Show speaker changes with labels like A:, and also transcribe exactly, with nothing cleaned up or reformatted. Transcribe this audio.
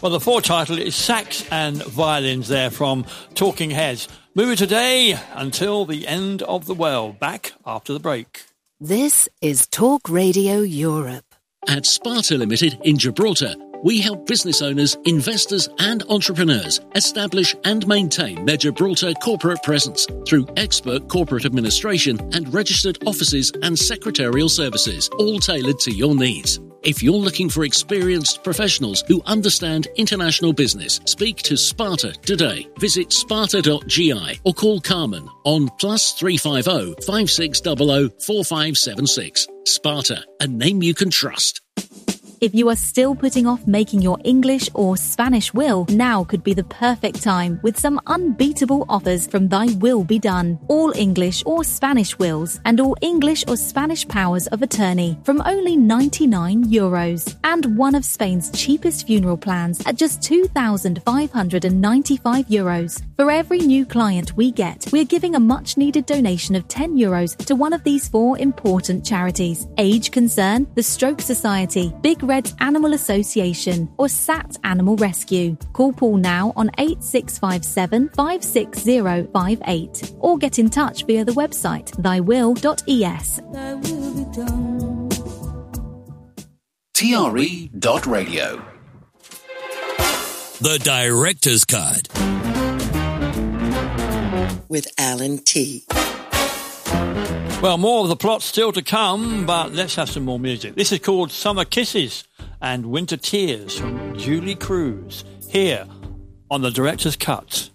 A: Well, the full title is Sax and Violins there from Talking Heads. Movie today until the end of the world. Back after the break.
B: This is Talk Radio Europe.
C: At Sparta Limited in Gibraltar, we help business owners, investors and entrepreneurs establish and maintain their Gibraltar corporate presence through expert corporate administration and registered offices and secretarial services, all tailored to your needs. If you're looking for experienced professionals who understand international business, speak to Sparta today. Visit sparta dot g i or call Carmen on plus three five zero, five six zero zero, four five seven six. Sparta, a name you can trust.
D: If you are still putting off making your English or Spanish will, now could be the perfect time with some unbeatable offers from Thy Will Be Done. All English or Spanish wills and all English or Spanish powers of attorney from only ninety-nine euros. And one of Spain's cheapest funeral plans at just two thousand five hundred ninety-five euros. For every new client we get, we're giving a much needed donation of ten euros to one of these four important charities. Age Concern, the Stroke Society, Big Red Animal Association or S A T Animal Rescue. Call Paul now on eight six five seven, five six zero five eight or get in touch via the website thy will dot e s.
E: T R E dot radio.
F: The Director's Cut
G: with Alan T.
A: Well, more of the plot still to come, but let's have some more music. This is called Summer Kisses and Winter Tears from Julie Cruz, here on The Director's Cut.